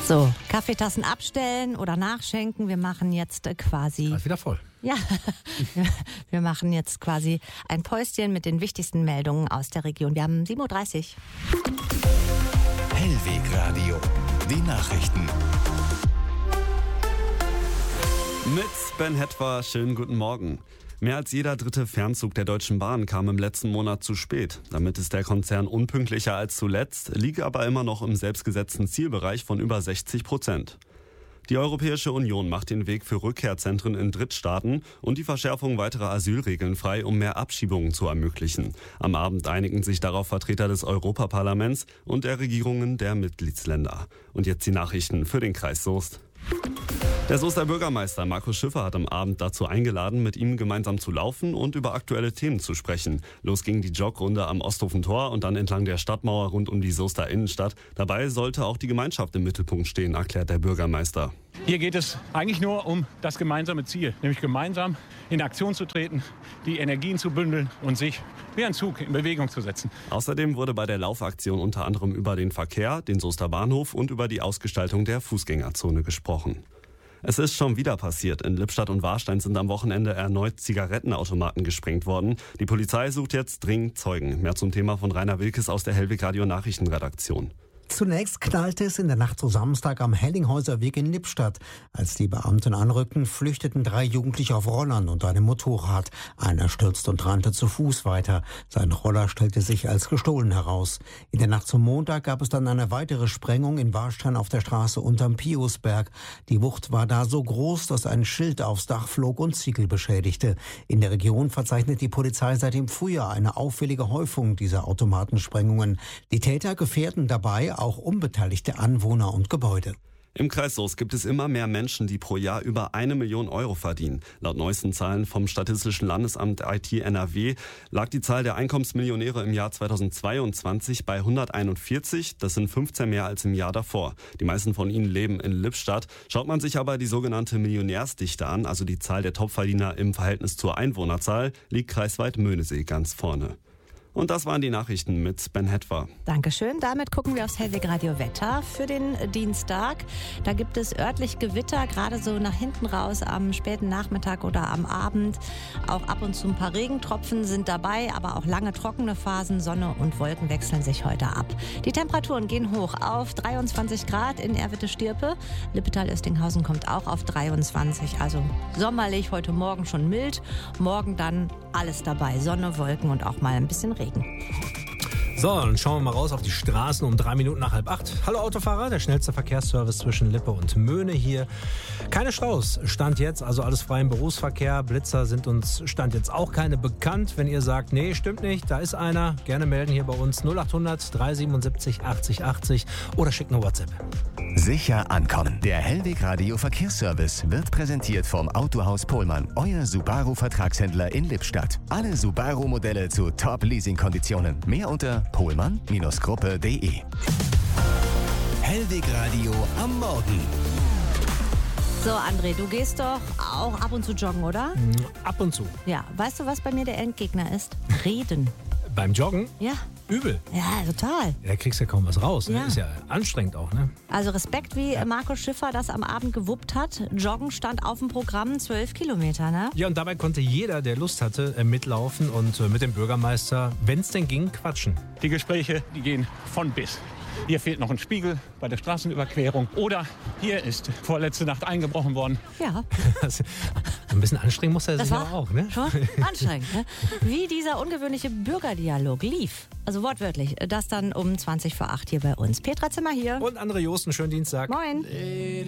So, Kaffeetassen abstellen oder nachschenken. Wir machen jetzt quasi... Ist wieder voll. Ja, wir machen jetzt quasi ein Päuschen mit den wichtigsten Meldungen aus der Region. Wir haben 7.30 Uhr. Hellwegradio, die Nachrichten. Mit Ben Hetwer, schönen guten Morgen. Mehr als jeder dritte Fernzug der Deutschen Bahn kam im letzten Monat zu spät. Damit ist der Konzern unpünktlicher als zuletzt, liegt aber immer noch im selbstgesetzten Zielbereich von über 60%. Die Europäische Union macht den Weg für Rückkehrzentren in Drittstaaten und die Verschärfung weiterer Asylregeln frei, um mehr Abschiebungen zu ermöglichen. Am Abend einigen sich darauf Vertreter des Europaparlaments und der Regierungen der Mitgliedsländer. Und jetzt die Nachrichten für den Kreis Soest. Der Soester Bürgermeister Markus Schiffer hat am Abend dazu eingeladen, mit ihm gemeinsam zu laufen und über aktuelle Themen zu sprechen. Los ging die Jogrunde am Osthofen-Tor und dann entlang der Stadtmauer rund um die Soester Innenstadt. Dabei sollte auch die Gemeinschaft im Mittelpunkt stehen, erklärt der Bürgermeister. Hier geht es eigentlich nur um das gemeinsame Ziel, nämlich gemeinsam in Aktion zu treten, die Energien zu bündeln und sich wie ein Zug in Bewegung zu setzen. Außerdem wurde bei der Laufaktion unter anderem über den Verkehr, den Soester Bahnhof und über die Ausgestaltung der Fußgängerzone gesprochen. Es ist schon wieder passiert. In Lippstadt und Warstein sind am Wochenende erneut Zigarettenautomaten gesprengt worden. Die Polizei sucht jetzt dringend Zeugen. Mehr zum Thema von Rainer Wilkes aus der Hellwegradio Nachrichtenredaktion. Zunächst knallte es in der Nacht zu Samstag am Hellinghäuser Weg in Lippstadt. Als die Beamten anrückten, flüchteten 3 Jugendliche auf Rollern und einem Motorrad. Einer stürzte und rannte zu Fuß weiter. Sein Roller stellte sich als gestohlen heraus. In der Nacht zum Montag gab es dann eine weitere Sprengung in Warstein auf der Straße unterm Piusberg. Die Wucht war da so groß, dass ein Schild aufs Dach flog und Ziegel beschädigte. In der Region verzeichnet die Polizei seit dem Frühjahr eine auffällige Häufung dieser Automatensprengungen. Die Täter gefährden dabei auch unbeteiligte Anwohner und Gebäude. Im Kreis Soest gibt es immer mehr Menschen, die pro Jahr über 1 Million Euro verdienen. Laut neuesten Zahlen vom Statistischen Landesamt IT NRW lag die Zahl der Einkommensmillionäre im Jahr 2022 bei 141. Das sind 15 mehr als im Jahr davor. Die meisten von ihnen leben in Lippstadt. Schaut man sich aber die sogenannte Millionärsdichte an, also die Zahl der Topverdiener im Verhältnis zur Einwohnerzahl, liegt kreisweit Möhnesee ganz vorne. Und das waren die Nachrichten mit Ben Hetwer. Dankeschön. Damit gucken wir aufs Hellwegradio Wetter für den Dienstag. Da gibt es örtlich Gewitter, gerade so nach hinten raus am späten Nachmittag oder am Abend. Auch ab und zu ein paar Regentropfen sind dabei, aber auch lange trockene Phasen. Sonne und Wolken wechseln sich heute ab. Die Temperaturen gehen hoch auf 23 Grad in Erwitte-Stierpe. Lippetal-Östinghausen kommt auch auf 23. Also sommerlich, heute Morgen schon mild. Morgen dann alles dabei. Sonne, Wolken und auch mal ein bisschen Regen. So, dann schauen wir mal raus auf die Straßen um 3 Minuten nach 7:30. Hallo Autofahrer, der schnellste Verkehrsservice zwischen Lippe und Möhne hier. Keine Staus, Stand jetzt, also alles frei im Berufsverkehr. Blitzer sind uns Stand jetzt auch keine bekannt. Wenn ihr sagt, nee, stimmt nicht, da ist einer, gerne melden hier bei uns 0800 377 80 80 oder schickt eine WhatsApp. Sicher ankommen. Der Hellwegradio Verkehrsservice wird präsentiert vom Autohaus Pohlmann, euer Subaru-Vertragshändler in Lippstadt. Alle Subaru-Modelle zu Top-Leasing-Konditionen. Mehr unter pohlmann-gruppe.de. Hellwegradio am Morgen. So, André, du gehst doch auch ab und zu joggen, oder? Ab und zu. Ja. Weißt du, was bei mir der Endgegner ist? Reden. Beim Joggen? Ja. Übel. Ja, total. Da kriegst du ja kaum was raus. Ja. Ne? Ist ja anstrengend auch, ne? Also Respekt, wie Markus Schiffer das am Abend gewuppt hat. Joggen stand auf dem Programm, 12 Kilometer, ne? Ja, und dabei konnte jeder, der Lust hatte, mitlaufen und mit dem Bürgermeister, wenn es denn ging, quatschen. Die Gespräche, die gehen von bis. Hier fehlt noch ein Spiegel bei der Straßenüberquerung. Oder hier ist vorletzte Nacht eingebrochen worden. Ja. Ein bisschen anstrengend muss er Das sich war aber auch, ne? schon anstrengend, ne? Wie dieser ungewöhnliche Bürgerdialog lief. Also wortwörtlich. Das dann um 20 vor 8 hier bei uns. Petra Zimmer hier. Und André Josten, schönen Dienstag. Moin.